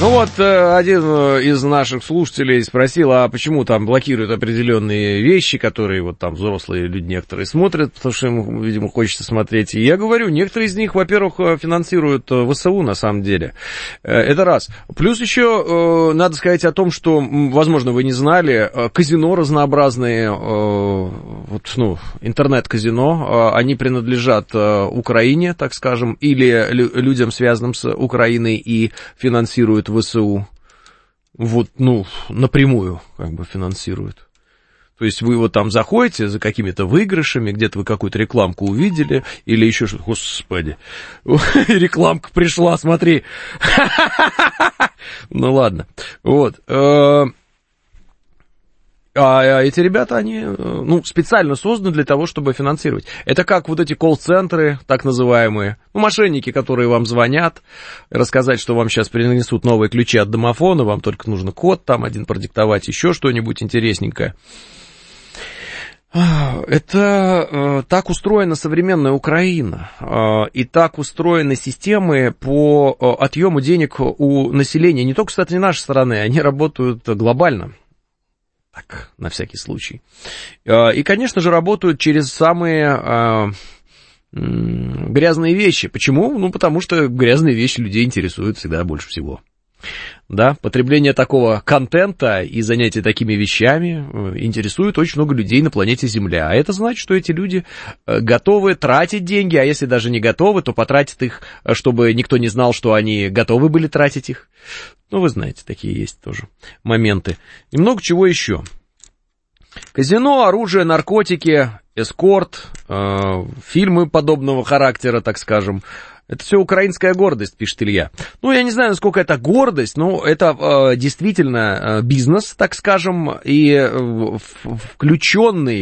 Ну вот, один из наших слушателей спросил, а почему там блокируют определенные вещи, которые вот там взрослые люди некоторые смотрят, потому что им, видимо, хочется смотреть. И я говорю, некоторые из них, во-первых, финансируют ВСУ на самом деле. Это раз. Плюс еще надо сказать о том, что, возможно, вы не знали, казино разнообразные, вот, ну, интернет-казино, они принадлежат Украине, так скажем, или людям, связанным с Украиной, и финансируют ВСУ, вот, ну, напрямую, как бы, финансируют. То есть вы вот там заходите за какими-то выигрышами, где-то вы какую-то рекламку увидели, или еще что-то, господи, рекламка пришла, смотри. Ну, ладно, вот. А эти ребята, они, ну, специально созданы для того, чтобы финансировать. Это как вот эти колл-центры, так называемые, ну, мошенники, которые вам звонят, рассказать, что вам сейчас принесут новые ключи от домофона, вам только нужно код там один продиктовать, еще что-нибудь интересненькое. Это так устроена современная Украина, и так устроены системы по отъему денег у населения, не только, кстати, нашей страны, они работают глобально. Так, на всякий случай. И, конечно же, работают через самые грязные вещи. Почему? Ну, потому что грязные вещи людей интересуют всегда больше всего. Да, потребление такого контента и занятие такими вещами интересует очень много людей на планете Земля. А это значит, что эти люди готовы тратить деньги, а если даже не готовы, то потратят их, чтобы никто не знал, что они готовы были тратить их. Ну, вы знаете, такие есть тоже моменты. И много чего еще. Казино, оружие, наркотики, эскорт, фильмы подобного характера, так скажем. Это все украинская гордость, пишет Илья. Ну, я не знаю, насколько это гордость, но это действительно бизнес, так скажем, и включенный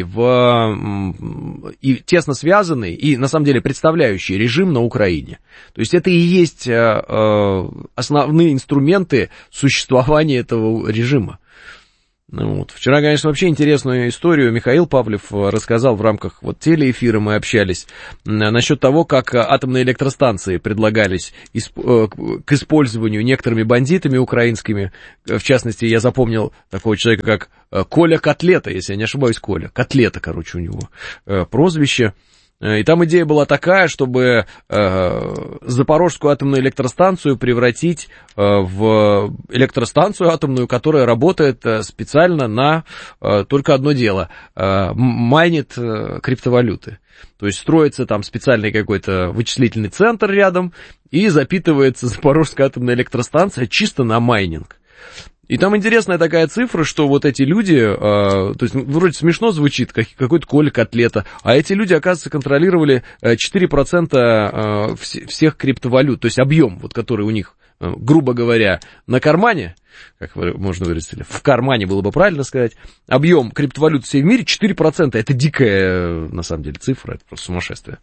и тесно связанный, и на самом деле представляющий режим на Украине. То есть это и есть основные инструменты существования этого режима. Ну, вот. Вчера, конечно, вообще интересную историю Михаил Павлев рассказал в рамках вот телеэфира, мы общались, насчет того, как атомные электростанции предлагались к использованию некоторыми бандитами украинскими. В частности, я запомнил такого человека, как Коля Котлета, если я не ошибаюсь, Коля. Котлета, короче, у него прозвище. И там идея была такая, чтобы Запорожскую атомную электростанцию превратить в электростанцию атомную, которая работает специально на только одно дело — майнит криптовалюты. То есть строится там специальный какой-то вычислительный центр рядом, и запитывается Запорожская атомная электростанция чисто на майнинг. И там интересная такая цифра, что вот эти люди, то есть вроде смешно звучит, какой-то Коля Котлета, а эти люди, оказывается, контролировали 4% всех криптовалют, то есть объем, вот, который у них, грубо говоря, на кармане, как можно выразить, в кармане было бы правильно сказать, объем криптовалют всей в мире 4%, это дикая, на самом деле, цифра, это просто сумасшествие.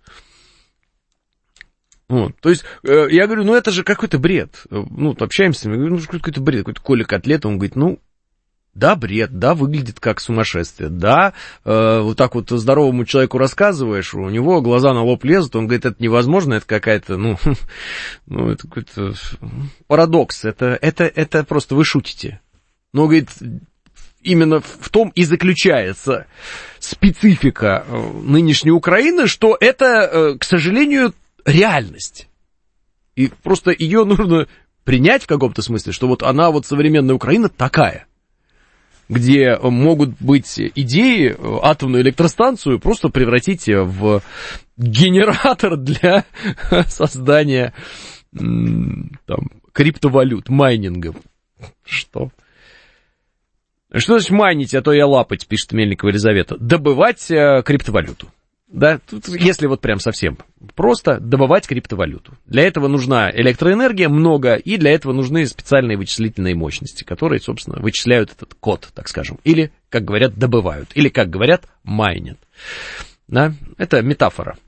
Вот, то есть, я говорю, ну это же какой-то бред. Ну, общаемся с ним, я говорю, ну какой-то бред, какой-то Коля Котлета, он говорит, ну, да, бред, да, выглядит как сумасшествие, да, вот так вот здоровому человеку рассказываешь, у него глаза на лоб лезут, он говорит, это невозможно, это какая-то, ну это какой-то парадокс, это просто вы шутите. Но, говорит, именно в том и заключается специфика нынешней Украины, что это, к сожалению, реальность. И просто ее нужно принять в каком-то смысле, что вот она, вот современная Украина такая, где могут быть идеи атомную электростанцию просто превратить в генератор для создания там криптовалют, майнингов. Что? Что значит майнить, а то я лапать, пишет Мельникова Елизавета. Добывать криптовалюту. Да, тут, если вот прям совсем просто добывать криптовалюту. Для этого нужна электроэнергия много, и для этого нужны специальные вычислительные мощности, которые, собственно, вычисляют этот код, так скажем. Или, как говорят, добывают. Или, как говорят, майнят. Да, это метафора.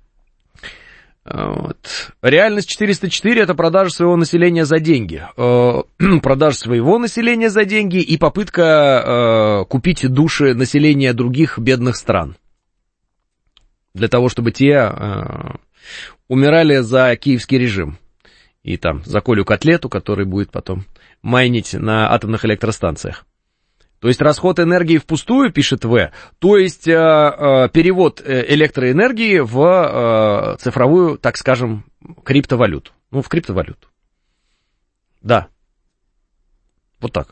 Вот. Реальность 404 — это продажа своего населения за деньги. Продажа своего населения за деньги и попытка купить души населения других бедных стран. Для того, чтобы те умирали за киевский режим. и там за Колю Котлету, который будет потом майнить на атомных электростанциях. То есть расход энергии впустую, пишет В, то есть перевод электроэнергии в цифровую, так скажем, криптовалюту. Ну, в криптовалюту. Да. Вот так.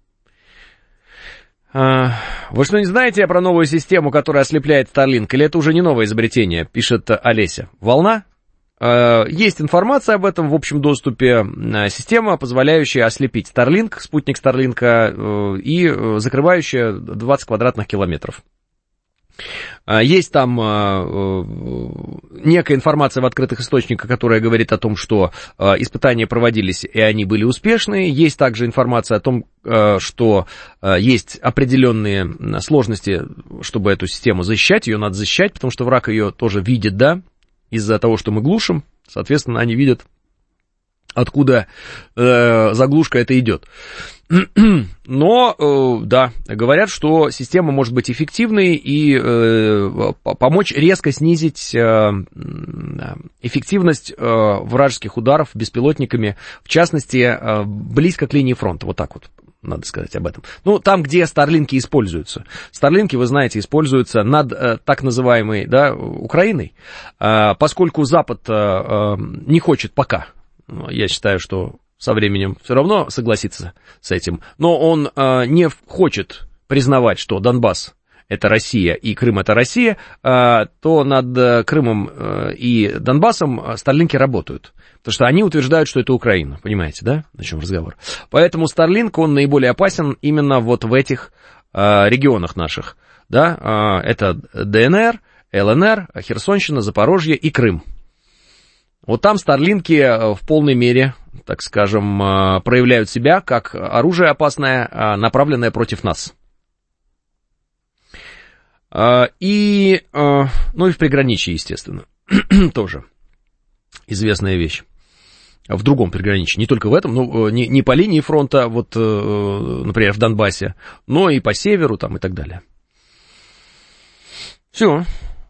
Вы что, не знаете про новую систему, которая ослепляет Starlink? Или это уже не новое изобретение, пишет Олеся. Волна? Есть информация об этом в общем доступе. Система, позволяющая ослепить Starlink, спутник Starlink, и закрывающая 20 квадратных километров. Есть там некая информация в открытых источниках, которая говорит о том, что испытания проводились, и они были успешны. Есть также информация о том, что есть определенные сложности, чтобы эту систему защищать. Ее надо защищать, потому что враг ее тоже видит, да, из-за того, что мы глушим. Соответственно, они видят, откуда заглушка это идет. Но, да, говорят, что система может быть эффективной и помочь резко снизить эффективность вражеских ударов беспилотниками, в частности, близко к линии фронта. Вот так вот надо сказать об этом. Ну, там, где старлинки используются. Старлинки, вы знаете, используются над так называемой, да, Украиной, поскольку Запад не хочет пока. Я считаю, что со временем все равно согласится с этим, но он не хочет признавать, что Донбасс — это Россия и Крым — это Россия, то над Крымом и Донбассом старлинки работают, потому что они утверждают, что это Украина, понимаете, да, о чем разговор. Поэтому Старлинк, он наиболее опасен именно вот в этих регионах наших, да, это ДНР, ЛНР, Херсонщина, Запорожье и Крым. Вот там старлинки в полной мере, так скажем, проявляют себя как оружие опасное, направленное против нас. И, ну и в приграничье, естественно, тоже известная вещь. В другом приграничье, не только в этом, но не по линии фронта, вот, например, в Донбассе, но и по северу там и так далее. Все.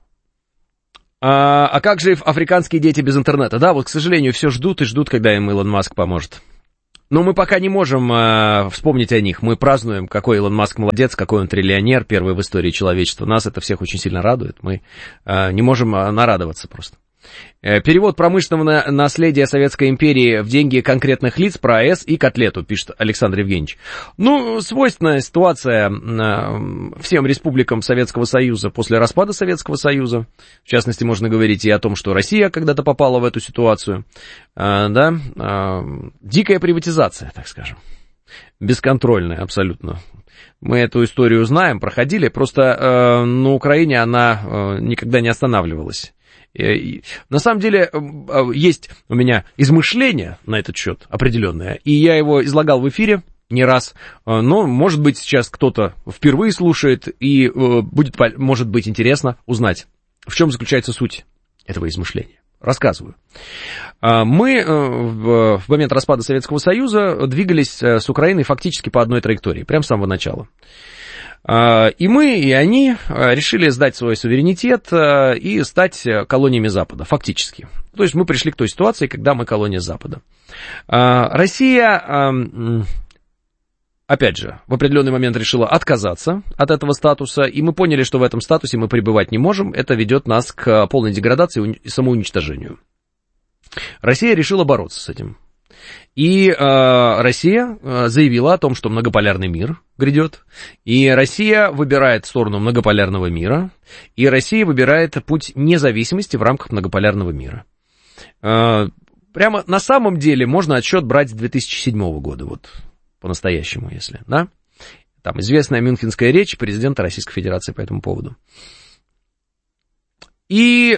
А как же африканские дети без интернета? Да, вот, к сожалению, все ждут и ждут, когда им Илон Маск поможет. Но мы пока не можем вспомнить о них. Мы празднуем, какой Илон Маск молодец, какой он триллионер, первый в истории человечества. Нас это всех очень сильно радует. Мы не можем нарадоваться просто. Перевод промышленного наследия Советской империи в деньги конкретных лиц про АЭС и котлету, пишет Александр Евгеньевич. Ну, свойственная ситуация всем республикам Советского Союза после распада Советского Союза. В частности, можно говорить и о том, что Россия когда-то попала в эту ситуацию. Да? Дикая приватизация, так скажем. Бесконтрольная абсолютно. Мы эту историю знаем, проходили. Просто на Украине она никогда не останавливалась. На самом деле, есть у меня измышления на этот счет определенное, и я его излагал в эфире не раз, но, может быть, сейчас кто-то впервые слушает, и будет, может быть, интересно узнать, в чем заключается суть этого измышления. Рассказываю. Мы в момент распада Советского Союза двигались с Украиной фактически по одной траектории, прямо с самого начала. И мы, и они решили сдать свой суверенитет и стать колониями Запада, фактически. То есть мы пришли к той ситуации, когда мы колония Запада. Россия, опять же, в определенный момент решила отказаться от этого статуса, и мы поняли, что в этом статусе мы пребывать не можем. Это ведет нас к полной деградации и самоуничтожению. Россия решила бороться с этим. И Россия заявила о том, что многополярный мир грядет, и Россия выбирает сторону многополярного мира, и Россия выбирает путь независимости в рамках многополярного мира. Прямо на самом деле можно отсчет брать с 2007 года, вот по-настоящему, если, да? Там известная мюнхенская речь президента Российской Федерации по этому поводу. И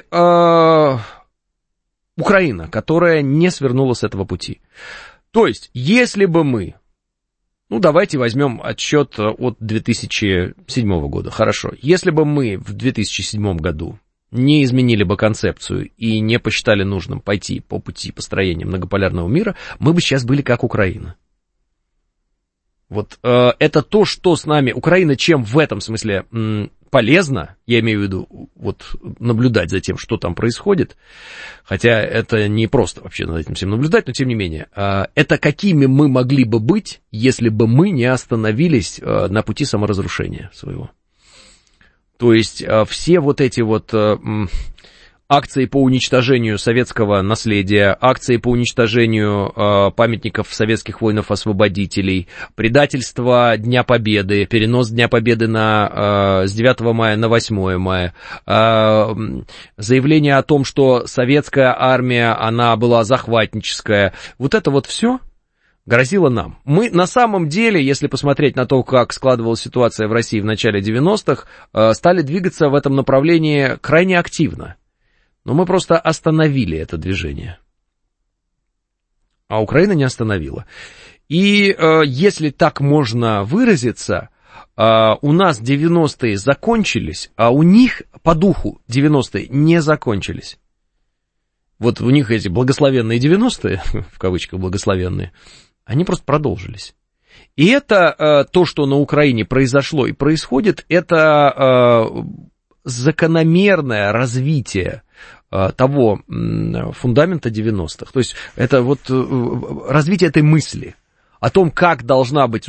Украина, которая не свернула с этого пути. То есть, если бы мы, ну, давайте возьмем отсчет от 2007 года, хорошо, если бы мы в 2007 году не изменили бы концепцию и не посчитали нужным пойти по пути построения многополярного мира, мы бы сейчас были как Украина. Вот это то, что с нами, Украина чем в этом смысле полезно, я имею в виду, вот наблюдать за тем, что там происходит, хотя это не просто вообще над этим всем наблюдать, но тем не менее, это какими мы могли бы быть, если бы мы не остановились на пути саморазрушения своего. То есть все вот эти вот акции по уничтожению советского наследия, акции по уничтожению памятников советских воинов-освободителей, предательство Дня Победы, перенос Дня Победы с 9 мая на 8 мая, заявление о том, что советская армия, она была захватническая, вот это вот все грозило нам. Мы на самом деле, если посмотреть на то, как складывалась ситуация в России в начале 90-х, стали двигаться в этом направлении крайне активно. Но мы просто остановили это движение. А Украина не остановила. И если так можно выразиться, у нас 90-е закончились, а у них по духу 90-е не закончились. Вот у них эти благословенные 90-е, в кавычках благословенные, они просто продолжились. И это то, что на Украине произошло и происходит, это закономерное развитие того фундамента 90-х. То есть это вот развитие этой мысли о том, как должна быть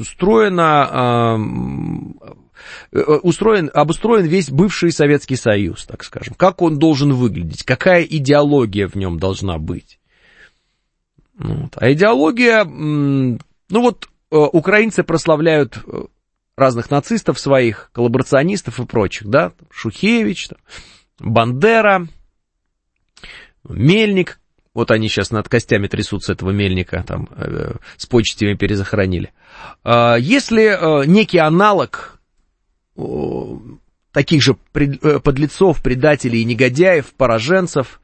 обустроен весь бывший Советский Союз, так скажем. Как он должен выглядеть, какая идеология в нем должна быть. Вот. А идеология, украинцы прославляют разных нацистов своих, коллаборационистов и прочих, да, Шухевич, Бандера, Мельник, вот они сейчас над костями трясутся этого Мельника, там, с почестями перезахоронили. Если некий аналог таких же подлецов, предателей и негодяев, пораженцев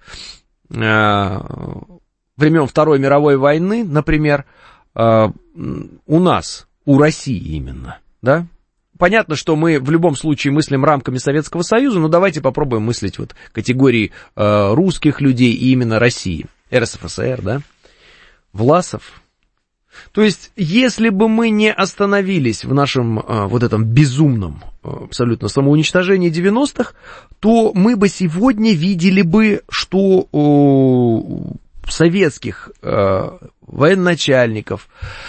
времен Второй мировой войны, например, у нас, у России именно, да? Понятно, что мы в любом случае мыслим рамками Советского Союза, но давайте попробуем мыслить вот категории русских людей и именно России, РСФСР, да? Власов. То есть, если бы мы не остановились в нашем вот этом безумном абсолютно самоуничтожении 90-х, то мы бы сегодня видели бы, что советских военачальников,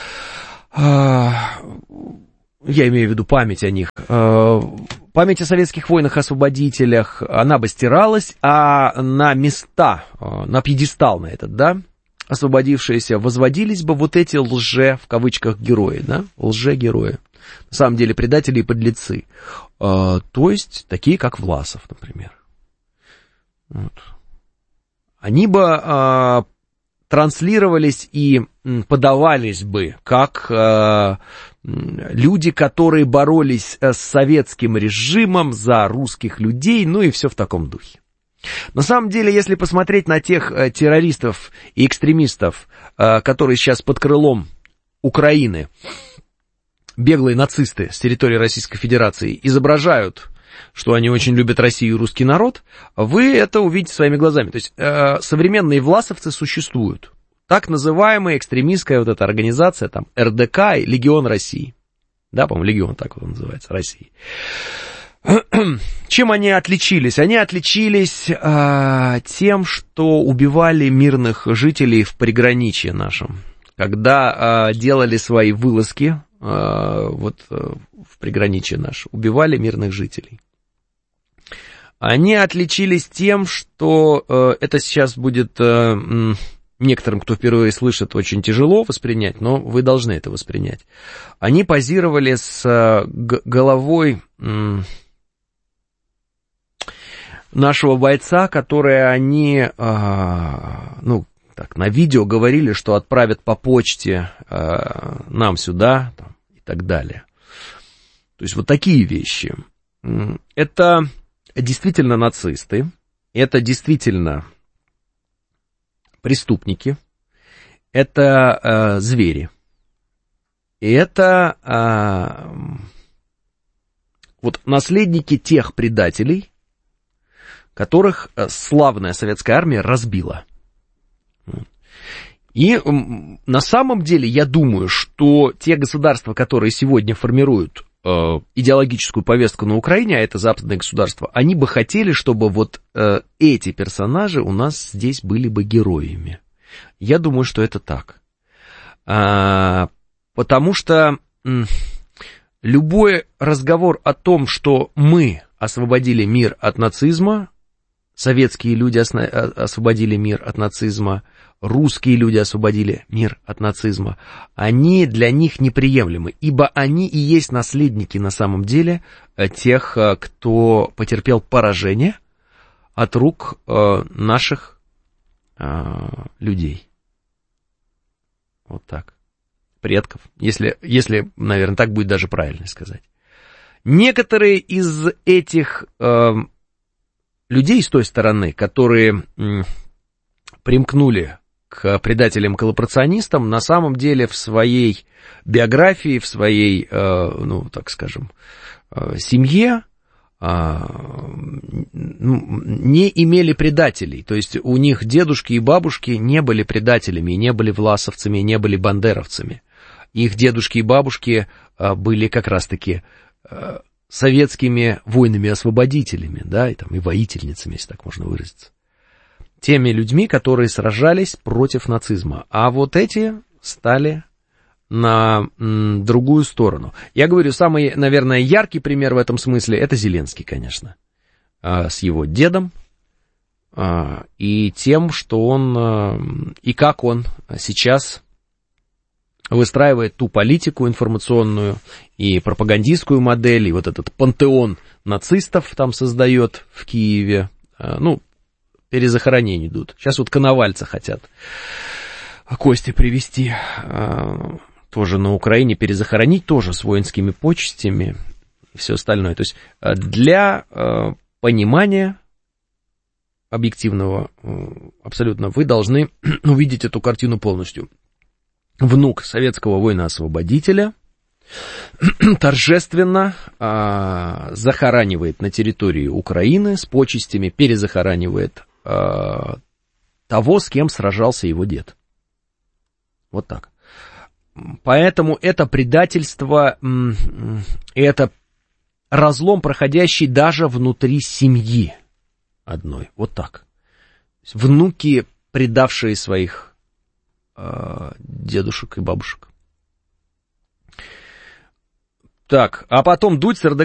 я имею в виду память о них, память о советских войнах-освободителях, она бы стиралась, а на места, на пьедестал на этот, да, освободившиеся, возводились бы вот эти в кавычках, герои, да, лже-герои, на самом деле предатели и подлецы, то есть такие, как Власов, например. Вот. Они бы транслировались и подавались бы как люди, которые боролись с советским режимом за русских людей, ну и все в таком духе. На самом деле, если посмотреть на тех террористов и экстремистов, которые сейчас под крылом Украины, беглые нацисты с территории Российской Федерации, изображают, что они очень любят Россию и русский народ, вы это увидите своими глазами. То есть современные власовцы существуют. Так называемая экстремистская вот эта организация, там, РДК и Легион России. Да, по-моему, Легион так вот называется, России. Чем они отличились? Они отличились тем, что убивали мирных жителей в приграничье нашем. Когда делали свои вылазки в приграничье наше, убивали мирных жителей. Они отличились тем, что это сейчас будет некоторым, кто впервые слышит, очень тяжело воспринять, но вы должны это воспринять. Они позировали с головой нашего бойца, которые они, на видео говорили, что отправят по почте нам сюда и так далее. То есть вот такие вещи. Это действительно нацисты, это действительно преступники, это звери. И это вот наследники тех предателей, которых славная советская армия разбила. И на самом деле я думаю, что те государства, которые сегодня формируют идеологическую повестку на Украине, а это западное государство, они бы хотели, чтобы вот эти персонажи у нас здесь были бы героями. Я думаю, что это так. Потому что любой разговор о том, что мы освободили мир от нацизма, советские люди освободили мир от нацизма, русские люди освободили мир от нацизма, они для них неприемлемы, ибо они и есть наследники на самом деле тех, кто потерпел поражение от рук наших людей. Вот так. Предков. Если, наверное, так будет даже правильно сказать. Некоторые из этих людей с той стороны, которые примкнули к предателям-коллаборационистам, на самом деле в своей биографии, в своей, ну, так скажем, семье не имели предателей. То есть у них дедушки и бабушки не были предателями, не были власовцами, не были бандеровцами. Их дедушки и бабушки были как раз-таки советскими воинами-освободителями, да, и воительницами, если так можно выразиться. Теми людьми, которые сражались против нацизма. А вот эти стали на другую сторону. Я говорю, самый, наверное, яркий пример в этом смысле — это Зеленский, конечно. С его дедом и тем, что он, и как он сейчас выстраивает ту политику информационную и пропагандистскую модель, и вот этот пантеон нацистов там создает в Киеве. Ну, перезахоронения идут. Сейчас вот Коновальца хотят кости привезти тоже на Украине, перезахоронить тоже с воинскими почестями и все остальное. То есть для понимания объективного абсолютно вы должны увидеть эту картину полностью. Внук советского воина-освободителя торжественно захоранивает на территории Украины с почестями, перезахоранивает того, с кем сражался его дед. Вот так. Поэтому это предательство, это разлом, проходящий даже внутри семьи одной. Вот так. Внуки, предавшие своих дедушек и бабушек. Так, а потом дуть с